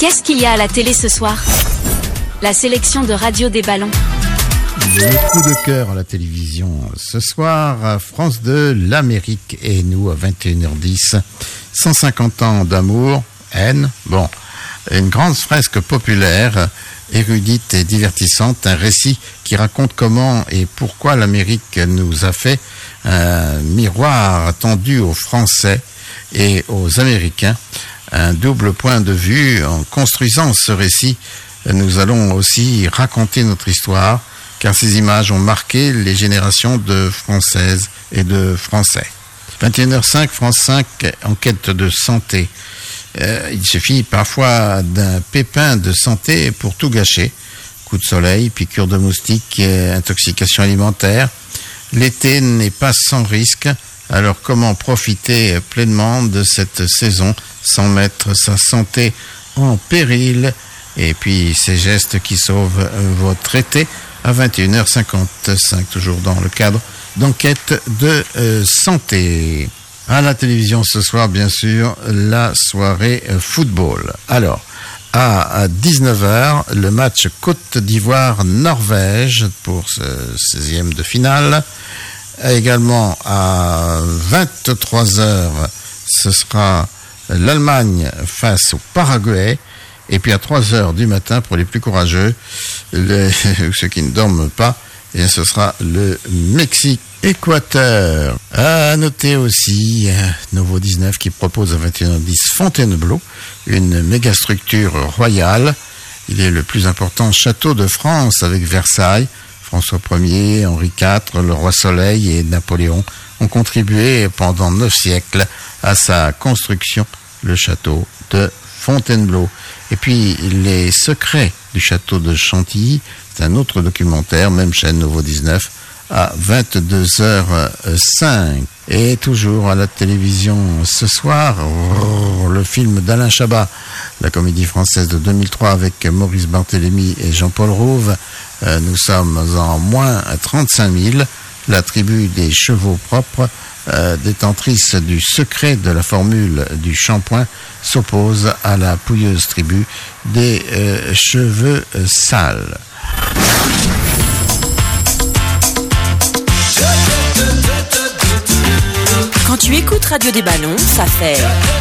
Qu'est-ce qu'il y a à la télé ce soir? La sélection de Radio des Ballons. Le coup de cœur à la télévision ce soir, France 2, l'Amérique et nous à 21h10. 150 ans d'amour, haine, bon, une grande fresque populaire, érudite et divertissante, un récit qui raconte comment et pourquoi l'Amérique nous a fait un miroir tendu aux Français et aux Américains. Un double point de vue. En construisant ce récit, nous allons aussi raconter notre histoire, car ces images ont marqué les générations de Françaises et de Français. 21h05, France 5, enquête de santé. Il suffit parfois d'un pépin de santé pour tout gâcher. Coup de soleil, piqûre de moustique, intoxication alimentaire. L'été n'est pas sans risque, alors comment profiter pleinement de cette saison sans mettre sa santé en péril? Et puis ces gestes qui sauvent votre été à 21h55, toujours dans le cadre d'enquête de santé. À la télévision ce soir, bien sûr, la soirée football. Alors, à 19h, le match Côte d'Ivoire-Norvège pour ce 16e de finale. Également à 23h, ce sera l'Allemagne face au Paraguay. Et puis à 3h du matin, pour les plus courageux, ceux qui ne dorment pas, et ce sera le Mexique-Équateur. À noter aussi Nouveau 19 qui propose à 21h10 Fontainebleau, une méga structure royale. Il est le plus important château de France avec Versailles. François Ier, Henri IV, le roi Soleil et Napoléon ont contribué pendant 9 siècles à sa construction, le château de Fontainebleau. Et puis, les secrets du château de Chantilly, c'est un autre documentaire, même chaîne Nouveau 19, à 22h05. Et toujours à la télévision ce soir, le film d'Alain Chabat, la comédie française de 2003 avec Maurice Barthélémy et Jean-Paul Rouve. Nous sommes en moins 35 000. La tribu des chevaux propres, détentrice du secret de la formule du shampoing, s'oppose à la pouilleuse tribu des cheveux sales. Quand tu écoutes Radio des Ballons, ça fait...